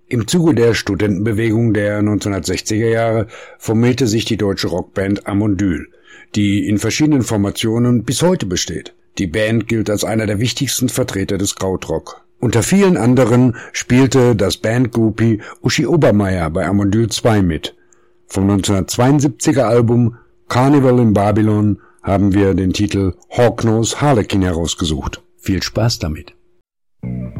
Im Zuge der Studentenbewegung der 1960er Jahre formierte sich die deutsche Rockband Amondyl, die in verschiedenen Formationen bis heute besteht. Die Band gilt als einer der wichtigsten Vertreter des Krautrock. Unter vielen anderen spielte das Bandgroupie Uschi Obermeier bei Amondyl 2 mit. Vom 1972er Album Carnival in Babylon haben wir den Titel Hawknose Harlequin herausgesucht. Viel Spaß damit!